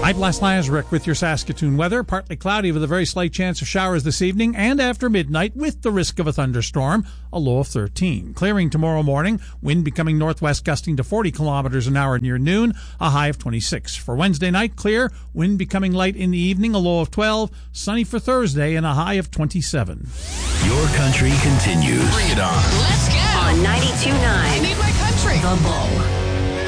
I'm Les Lazarek with your Saskatoon weather. Partly cloudy with a very slight chance of showers this evening and after midnight with the risk of a thunderstorm, a low of 13. Clearing tomorrow morning, wind becoming northwest gusting to 40 kilometers an hour near noon, a high of 26. For Wednesday night, clear, wind becoming light in the evening, a low of 12. Sunny for Thursday and a high of 27. Your country continues. Bring it on. Let's go. On 92.9. I need my country. The Bull.